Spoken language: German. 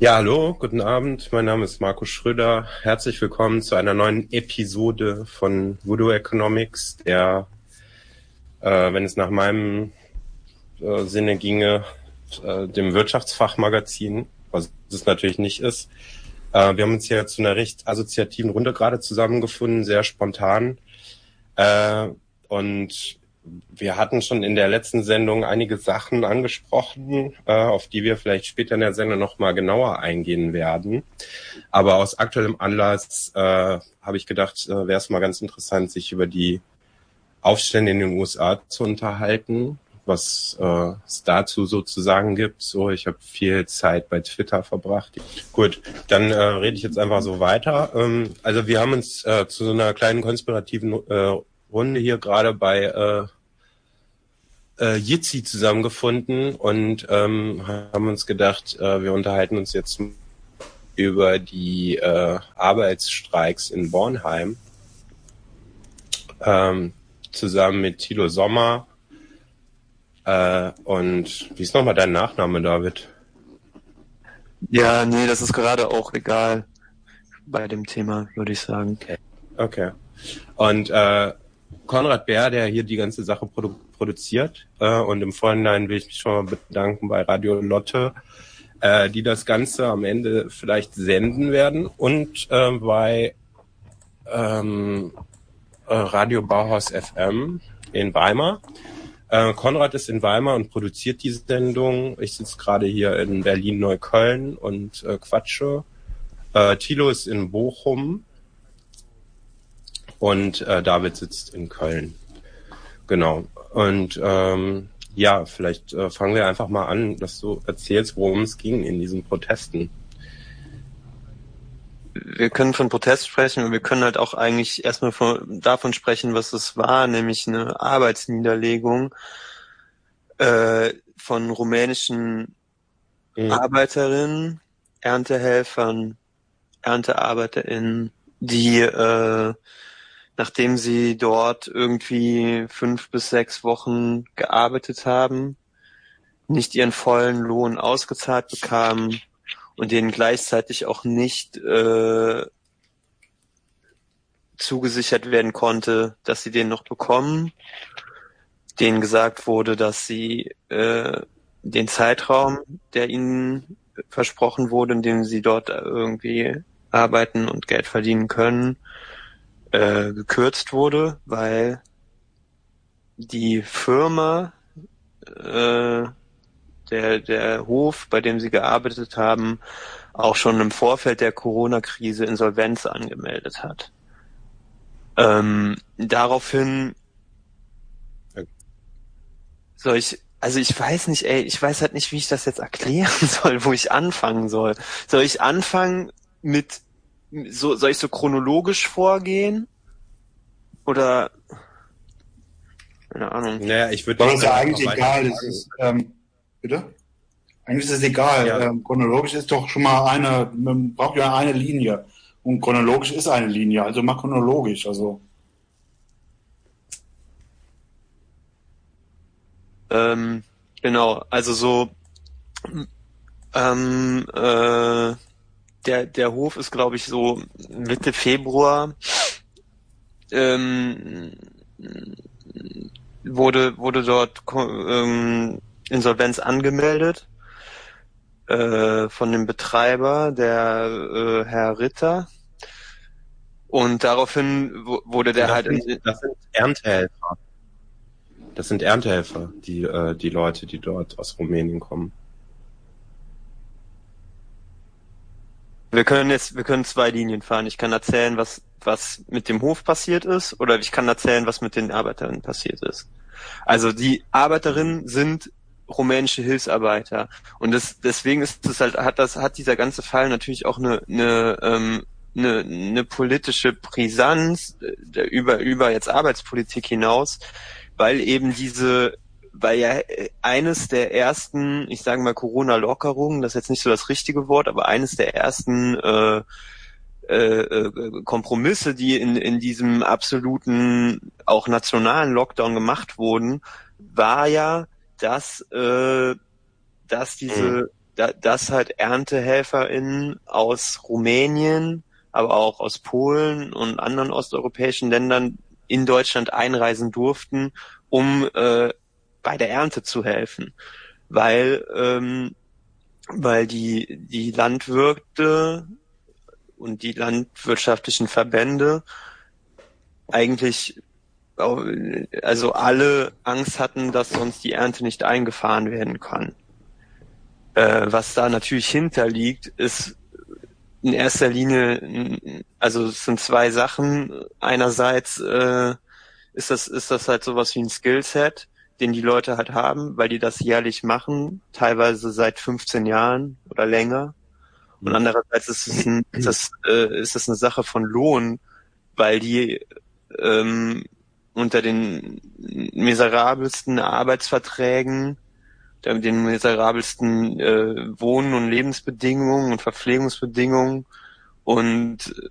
Ja, hallo, guten Abend. Mein Name ist Markus Schröder. Herzlich willkommen zu einer neuen Episode von Voodoo Economics, der, wenn es nach meinem Sinne ginge, dem Wirtschaftsfachmagazin, was es natürlich nicht ist. Wir haben uns hier zu einer recht assoziativen Runde gerade zusammengefunden, sehr spontan. Und wir hatten schon in der letzten Sendung einige Sachen angesprochen, auf die wir vielleicht später in der Sendung nochmal genauer eingehen werden. Aber aus aktuellem Anlass habe ich gedacht, wäre es mal ganz interessant, sich über die Aufstände in den USA zu unterhalten, was es dazu sozusagen gibt. So, ich habe viel Zeit bei Twitter verbracht. Gut, dann rede ich jetzt einfach so weiter. Also wir haben uns zu so einer kleinen konspirativen Runde hier gerade bei Jitsi zusammengefunden und haben uns gedacht, wir unterhalten uns jetzt über die Arbeitsstreiks in Bornheim zusammen mit Thilo Sommer und wie ist nochmal dein Nachname, David? Ja, nee, das ist gerade auch egal bei dem Thema, würde ich sagen. Okay. Und Konrad Bär, der hier die ganze Sache produziert und im Vorhinein will ich mich schon mal bedanken bei Radio Lotte, die das Ganze am Ende vielleicht senden werden und bei Radio Bauhaus FM in Weimar. Konrad ist in Weimar und produziert die Sendung. Ich sitze gerade hier in Berlin-Neukölln und quatsche. Thilo ist in Bochum und David sitzt in Köln. Genau. Und ja, vielleicht fangen wir einfach mal an, dass du erzählst, worum es ging in diesen Protesten. Wir können von Protest sprechen und wir können halt auch eigentlich erstmal davon sprechen, was es war, nämlich eine Arbeitsniederlegung von rumänischen Arbeiterinnen, Erntehelfern, ErntearbeiterInnen, die nachdem sie dort irgendwie 5 bis 6 Wochen gearbeitet haben, nicht ihren vollen Lohn ausgezahlt bekamen und denen gleichzeitig auch nicht zugesichert werden konnte, dass sie den noch bekommen. Denen gesagt wurde, dass sie den Zeitraum, der ihnen versprochen wurde, in dem sie dort irgendwie arbeiten und Geld verdienen können, gekürzt wurde, weil die Firma, der Hof, bei dem sie gearbeitet haben, auch schon im Vorfeld der Corona-Krise Insolvenz angemeldet hat. Daraufhin ich weiß nicht, ich weiß halt nicht, wie ich das jetzt erklären soll, wo ich anfangen soll. Soll ich anfangen mit soll ich so chronologisch vorgehen? Oder keine Ahnung. Naja, ich würde. Das ist ja eigentlich egal. Das ist, bitte? Eigentlich ist es egal. Ja. Chronologisch ist doch schon mal man braucht ja eine Linie. Und chronologisch ist eine Linie. Also mach chronologisch. Also. Genau. Also so, der Hof ist, glaube ich, so Mitte Februar wurde dort Insolvenz angemeldet von dem Betreiber, der Herr Ritter. Und daraufhin wurde der das sind Erntehelfer. Das sind Erntehelfer, die Leute, die dort aus Rumänien kommen. Wir können 2 Linien fahren. Ich kann erzählen, was mit dem Hof passiert ist, oder ich kann erzählen, was mit den Arbeiterinnen passiert ist. Also die Arbeiterinnen sind rumänische Hilfsarbeiter und deswegen ist es halt hat dieser ganze Fall natürlich auch eine politische Brisanz über jetzt Arbeitspolitik hinaus, weil ja eines der ersten, ich sage mal Corona-Lockerungen, das ist jetzt nicht so das richtige Wort, aber eines der ersten Kompromisse, die in diesem absoluten, auch nationalen Lockdown gemacht wurden, war ja, dass diese dass halt ErntehelferInnen aus Rumänien, aber auch aus Polen und anderen osteuropäischen Ländern in Deutschland einreisen durften, um bei der Ernte zu helfen. Weil die Landwirte und die landwirtschaftlichen Verbände eigentlich also alle Angst hatten, dass sonst die Ernte nicht eingefahren werden kann. Was da natürlich hinterliegt, ist in erster Linie, also es sind zwei Sachen. Einerseits ist das halt sowas wie ein Skillset, den die Leute halt haben, weil die das jährlich machen, teilweise seit 15 Jahren oder länger. Und andererseits ist es eine Sache von Lohn, weil die unter den miserabelsten Arbeitsverträgen, den miserabelsten Wohn- und Lebensbedingungen und Verpflegungsbedingungen und